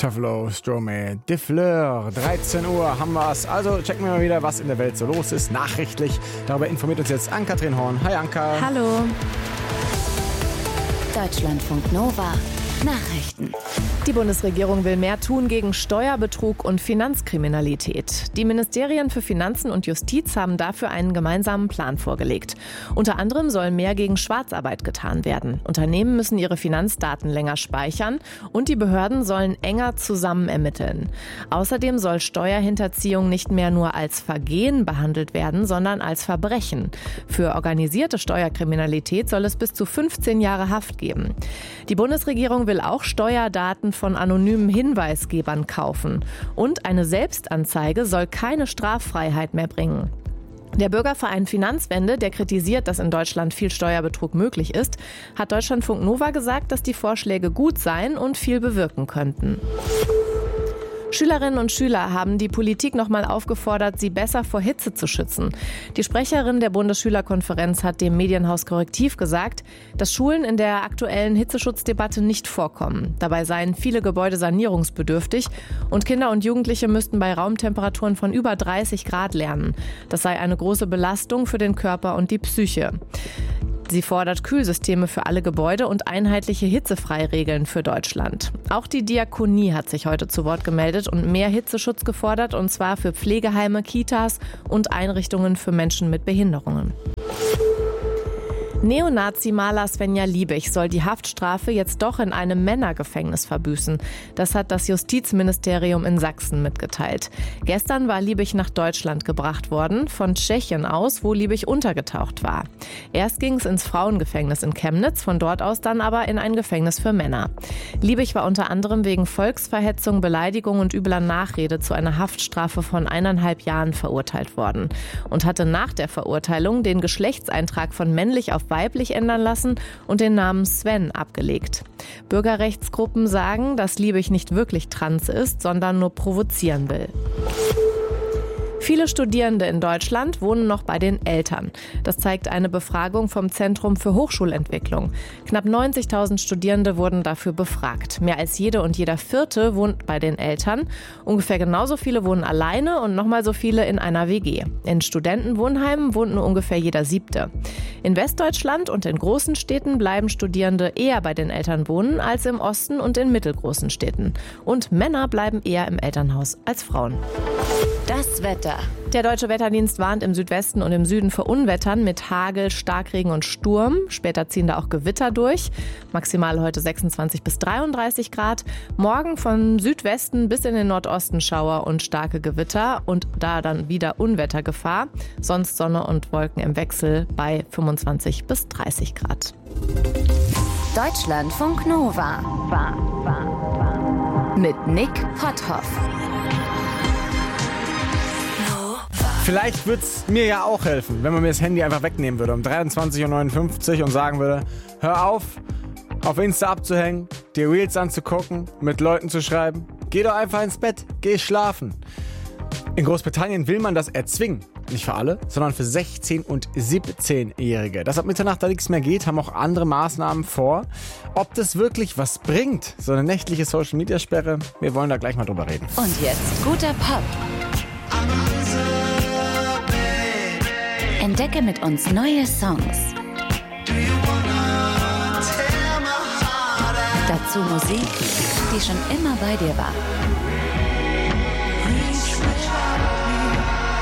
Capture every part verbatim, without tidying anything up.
Buffalo, Stromae, De Fleur, dreizehn Uhr haben wir's. Also checken wir mal wieder, was in der Welt so los ist, nachrichtlich. Darüber informiert uns jetzt Ann-Kathrin Horn. Hi Anka. Hallo. Deutschlandfunk Nova. Nachrichten. Die Bundesregierung will mehr tun gegen Steuerbetrug und Finanzkriminalität. Die Ministerien für Finanzen und Justiz haben dafür einen gemeinsamen Plan vorgelegt. Unter anderem soll mehr gegen Schwarzarbeit getan werden. Unternehmen müssen ihre Finanzdaten länger speichern und die Behörden sollen enger zusammen ermitteln. Außerdem soll Steuerhinterziehung nicht mehr nur als Vergehen behandelt werden, sondern als Verbrechen. Für organisierte Steuerkriminalität soll es bis zu fünfzehn Jahre Haft geben. Die Bundesregierung will auch Steuerdaten von anonymen Hinweisgebern kaufen. Und eine Selbstanzeige soll keine Straffreiheit mehr bringen. Der Bürgerverein Finanzwende, der kritisiert, dass in Deutschland viel Steuerbetrug möglich ist, hat Deutschlandfunk Nova gesagt, dass die Vorschläge gut seien und viel bewirken könnten. Schülerinnen und Schüler haben die Politik noch mal aufgefordert, sie besser vor Hitze zu schützen. Die Sprecherin der Bundesschülerkonferenz hat dem Medienhaus Korrektiv gesagt, dass Schulen in der aktuellen Hitzeschutzdebatte nicht vorkommen. Dabei seien viele Gebäude sanierungsbedürftig und Kinder und Jugendliche müssten bei Raumtemperaturen von über dreißig Grad lernen. Das sei eine große Belastung für den Körper und die Psyche. Sie fordert Kühlsysteme für alle Gebäude und einheitliche Hitzefreiregeln für Deutschland. Auch die Diakonie hat sich heute zu Wort gemeldet und mehr Hitzeschutz gefordert, und zwar für Pflegeheime, Kitas und Einrichtungen für Menschen mit Behinderungen. Neonazi-Maler Svenja Liebig soll die Haftstrafe jetzt doch in einem Männergefängnis verbüßen. Das hat das Justizministerium in Sachsen mitgeteilt. Gestern war Liebig nach Deutschland gebracht worden, von Tschechien aus, wo Liebig untergetaucht war. Erst ging es ins Frauengefängnis in Chemnitz, von dort aus dann aber in ein Gefängnis für Männer. Liebig war unter anderem wegen Volksverhetzung, Beleidigung und übler Nachrede zu einer Haftstrafe von eineinhalb Jahren verurteilt worden und hatte nach der Verurteilung den Geschlechtseintrag von männlich auf weiblich ändern lassen und den Namen Sven abgelegt. Bürgerrechtsgruppen sagen, dass Liebig nicht wirklich trans ist, sondern nur provozieren will. Viele Studierende in Deutschland wohnen noch bei den Eltern. Das zeigt eine Befragung vom Zentrum für Hochschulentwicklung. Knapp neunzigtausend Studierende wurden dafür befragt. Mehr als jede und jeder Vierte wohnt bei den Eltern. Ungefähr genauso viele wohnen alleine und nochmal so viele in einer W G. In Studentenwohnheimen wohnt nur ungefähr jeder Siebte. In Westdeutschland und in großen Städten bleiben Studierende eher bei den Eltern wohnen als im Osten und in mittelgroßen Städten. Und Männer bleiben eher im Elternhaus als Frauen. Das Wetter. Der Deutsche Wetterdienst warnt im Südwesten und im Süden vor Unwettern mit Hagel, Starkregen und Sturm. Später ziehen da auch Gewitter durch. Maximal heute sechsundzwanzig bis dreiunddreißig Grad. Morgen von Südwesten bis in den Nordosten Schauer und starke Gewitter und da dann wieder Unwettergefahr. Sonst Sonne und Wolken im Wechsel bei fünfundzwanzig bis dreißig Grad. Deutschlandfunk Nova. War, war, war. Mit Nick Potthoff. Vielleicht würde es mir ja auch helfen, wenn man mir das Handy einfach wegnehmen würde um dreiundzwanzig Uhr neunundfünfzig und sagen würde, hör auf, auf Insta abzuhängen, dir Reels anzugucken, mit Leuten zu schreiben. Geh doch einfach ins Bett, geh schlafen. In Großbritannien will man das erzwingen. Nicht für alle, sondern für sechzehn- und siebzehnjährige. Dass ab Mitternacht da nichts mehr geht, haben auch andere Maßnahmen vor. Ob das wirklich was bringt, so eine nächtliche Social-Media-Sperre, wir wollen da gleich mal drüber reden. Und jetzt guter Pop. Entdecke mit uns neue Songs. Dazu Musik, die schon immer bei dir war.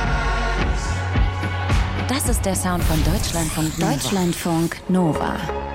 Das ist der Sound von Deutschlandfunk Nova. Deutschlandfunk Nova.